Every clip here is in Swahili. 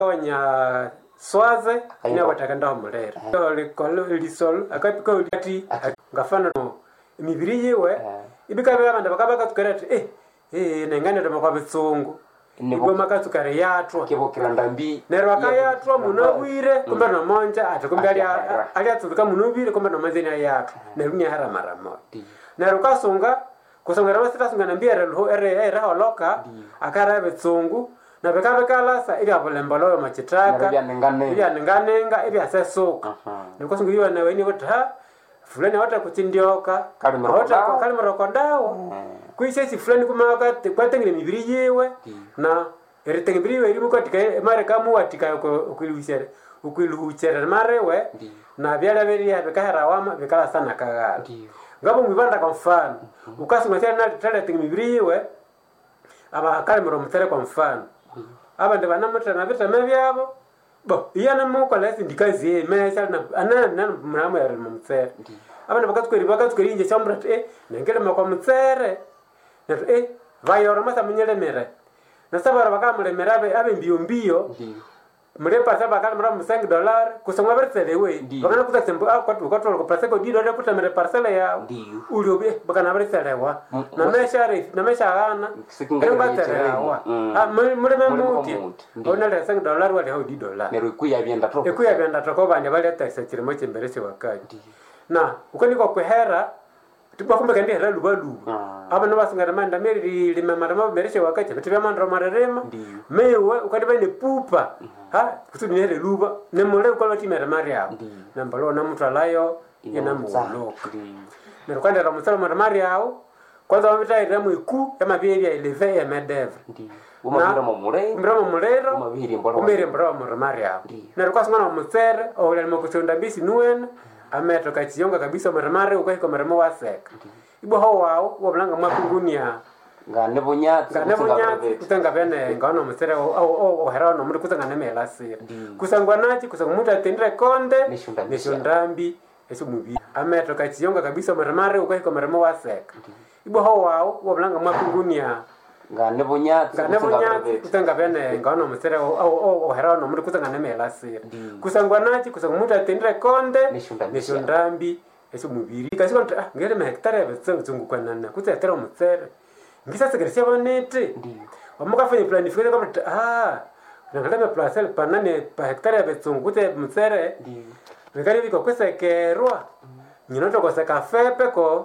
Onya swaze ina watakanda mulera lisol akapika ulati ngafana no imibiri yewe ibikabe abandi bakabaka tukarate nengane ndoma bitsungu ibo makatukare yatwa kibokira ndambi nero akayatwa munabwire kumbe no monja atakumbe ali atsuka munubire kumbe no mazina yatwa nerunya haramara mo nero kasonga kusongera basita sunga nambia roho era holoka akara bitsungu na bekala sa ili abolembolo machitaka ili anenganenga ili asesuka niko sungiriwa na weni wata fulani wata kuchindioka kalimoroko dawo kuisesi fulani kuma wakati kwatengile mibiri yewe na eritengibiri iri mukatika mare kamu watika ukwiluhuchere marewe na byala beri abekahara wama bekala sana kagala ngabo mwibanda kwa mfano ukasunga tena tele tengibiri yewe aba kalimoro mutere kwa mfano abandi banamata na bita mebyabo bo iyana muko lesi ndikazi mesha na anana mramo ya mumtsere abandi bakatweri inje chambra nengele makwa mutsere na vayora masa munyelemere na sabara bakamulemera abe mbio mulepa saba kala mramo $5 kusonga bertsele we bakana kutatembo akwatu ko paseko $10 kutamere parcela ya uliobe bakana bertselewa na mesha gana ngbatelewa muleme muti ona le $5 wale ho $10 nero ikuya toko banye bale taxa kirimo cyemberese wakati na ukoniko kwehera tubakumbe kandi hera lubalu abana basungara manda meri limemarama bereshe wakati bitibya mandro marerema mewe ukandi bane pupa kutunere luba nemole ukolwa timere maria nambalo na mutalayo ina muloka nerukanda ra mutala maria kwanza wamita iramu iku kama bibia eleve ya medeva umabira mulero umabiri mboro maria nerukasungana mutsere ole mokuchonda bisi nuwen ametoka chionga kabisa maramare ukahiko maramo waseka ibo ho wao wabulanga makungunia ngane bunyatsi kutanga bene ngano musere o herano muri kutanga nemela sira kusangwa nachi kusanga muta tendre konde nishondambi eso mubi ametoka chionga kabisa maramare ukahiko maramo waseka ibo ho wao wabulanga makungunia ngane bunyatsi kutanga bene ngano musere o herano muri kutanga nemela sira kusangwa nachi kusanga muta tendre konde nishondambi eso mubiri kasiko ngere ma hectare betsengu kwanana kutetera mutsere ngisa sekerese bonete wamukafanya planification kama nangala parcel panane pa hectare betsengu kute mutsere ngari biko kusekerwa nyinoto koseka fepe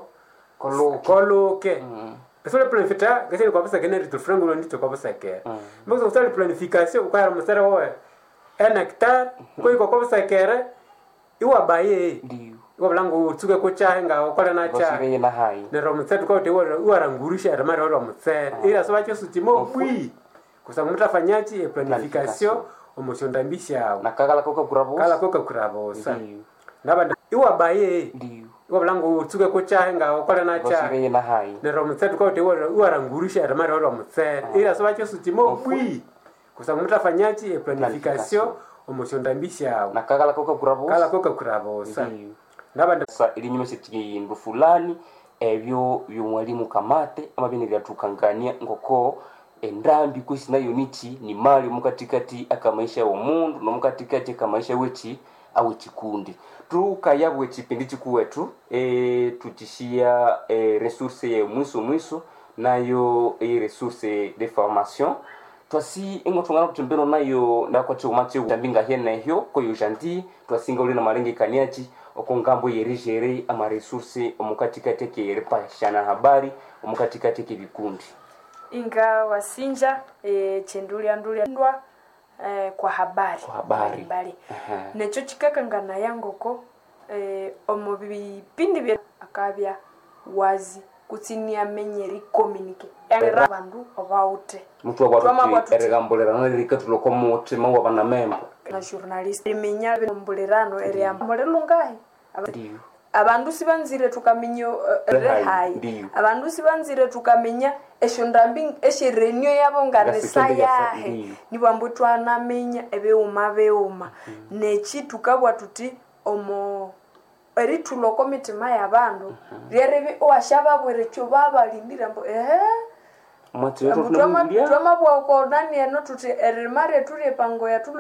koluke eso le planifita ngese kwa pesa keneri to frango ndito kwa pesa ke mbozo usali planification kwa mutsere wowe 1 hectare kwa pesa kere iwa baye wablango tsuke ko chahenga okole na cha ne romutsetu ko te warangurisha atamari wa mutsere ila so bacho sutimo bwi kusanga mutafanyachi planification omoshondambisha na kala koka kurabo sa nabanda iwa baye wablango tsuke ko chahenga okole na cha ne romutsetu ko te warangurisha atamari wa mutsere ila so bacho sutimo bwi kusanga mutafanyachi planification omoshondambisha na kala koka kurabo sa nabanda sa ilinyumesiti ndu fulani ebyo byomwalimu kamate amabini byatukangania ngoko endambi kusina unity ni mali mukatikati akamaisha wa mundu no mukatikati akamaisha wechi awe chikundi tukayabwe chipindi chikuwetu tutishia resource ya mwiso nayo resource de formation twasi engotongana kutembero nayo ndakwacho mache tambinga hena hyo koyo janti twasinga uli na malengi kaniachi okongambo yerigere ama resource omukatikati ke repashana habari omukatikati ke bikundi inga wasinja chendulia ndwa kwa habari necho chikakangana yangoko omubipindi bya akabya wazi kutsinia menyeri communicate era bandu obaute mtu wabatu eregambolera nalika komote mawa bana membo na journalist menya bombolerano ere amolelungahi abandu sibanzire tukaminyo hai abandu sibanzire tukamenya eshondambi esherenyo yabo ngaresa yahe nibambo twana menya ebeuma nechi tukabwa tuti omo eri tuloko mitima yabandu rerebe oashaba bwerecho baba lindira mbo mwatiro tulundia twama bwa ko nani eno tuti erimare turi pango ya